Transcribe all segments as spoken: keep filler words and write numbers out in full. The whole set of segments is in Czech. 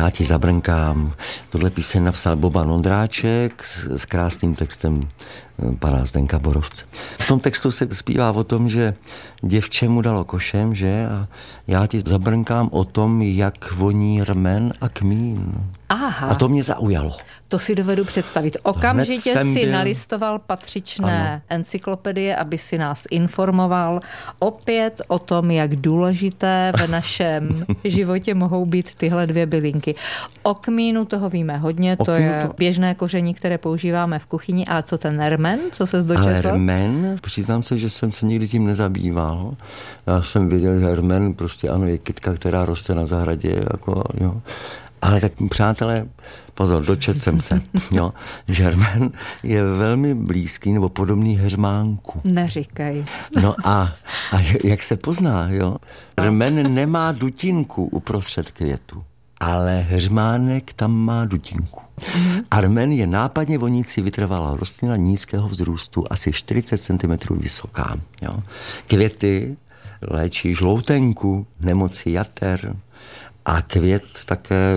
Já ti zabrnkám. Tohle píseň napsal Boban Ondráček s, s krásným textem pana Zdenka Borovce. V tom textu se zpívá o tom, že děvče mu dalo košem, že? A já ti zabrnkám o tom, jak voní rmen a kmín. Aha. A to mě zaujalo. To si dovedu představit. Okamžitě si byl... nalistoval patřičné ano. encyklopedie, aby si nás informoval opět o tom, jak důležité v našem životě mohou být tyhle dvě bylinky. O kmínu toho víme hodně, to je to... běžné koření, které používáme v kuchyni. A co ten rmen, co se zdočetl? Ale rmen, přiznám se, že jsem se nikdy tím nezabýval. Já jsem věděl, že rmen prostě ano, je kytka, která roste na zahradě, jako jo. Ale tak, přátelé, pozor, dočet jsem se, jo, že rmen je velmi blízký nebo podobný heřmánku. Neříkej. No a, a jak se pozná, jo? Rmen nemá dutinku uprostřed květu, ale heřmánek tam má dutinku. Mm-hmm. A rmen je nápadně vonící vytrvalá rostlina nízkého vzrůstu, asi čtyřicet centimetrů vysoká. Jo? Květy léčí žloutenku, nemoci jater, a květ také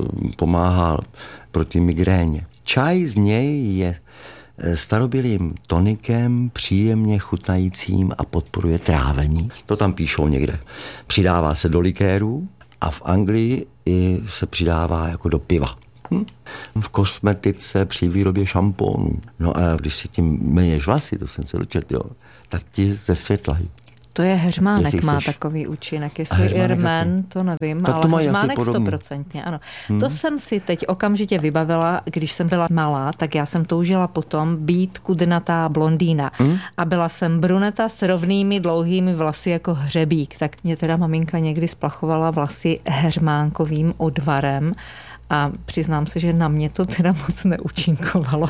pomáhá proti migréně. Čaj z něj je starobylým tonikem, příjemně chutnajícím a podporuje trávení. To tam píšou někde. Přidává se do likérů a v Anglii i se přidává jako do piva. Hm? V kosmetice při výrobě šampónů. No a když si tím myješ vlasy, to jsem se dočet, jo, tak ti zesvětlají. To je heřmánek, má takový účinek. Jestli i rmen, to nevím, tak to ale heřmánek stoprocentně, ano. Hmm. To jsem si teď okamžitě vybavila, když jsem byla malá, tak já jsem toužila potom být kudrnatá blondýna. Hmm. A byla jsem bruneta s rovnými dlouhými vlasy jako hřebík. Tak mě teda maminka někdy splachovala vlasy heřmánkovým odvarem a přiznám se, že na mě to teda moc neúčinkovalo.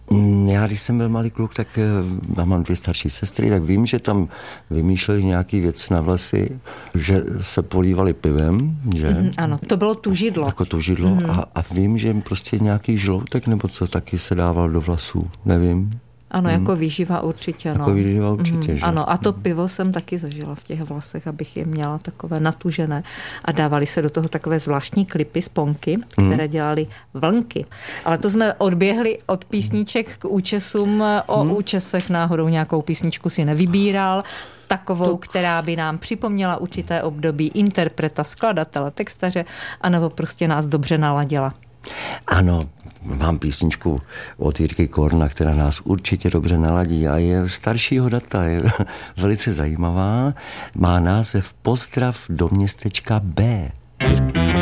Já, když jsem byl malý kluk, tak já mám dvě starší sestry, tak vím, že tam vymýšleli nějaký věc na vlasy, že se polívali pivem, že? Mm, ano, to bylo tužidlo. Jako tužidlo mm. a, a vím, že prostě nějaký žloutek nebo co taky se dával do vlasů, nevím. Ano, jako výživa určitě. Jako no. výživa určitě, mm, že? Ano, a to pivo jsem taky zažila v těch vlasech, abych je měla takové natužené. A dávali se do toho takové zvláštní klipy, sponky, které mm. dělaly vlnky. Ale to jsme odběhli od písniček k účesům. O mm. účesech náhodou nějakou písničku si nevybíral. Takovou, to... která by nám připomněla určité období interpreta, skladatele, textaře, anebo prostě nás dobře naladila. Ano, mám písničku od Jirky Korna, která nás určitě dobře naladí a je staršího data, je velice zajímavá. Má název Pozdrav do městečka B.